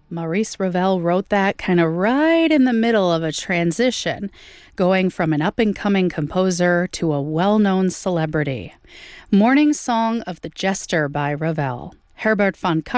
Maurice Ravel wrote that kind of right in the middle of a transition, going from an up-and-coming composer to a well-known celebrity. Morning Song of the Jester by Ravel. Herbert von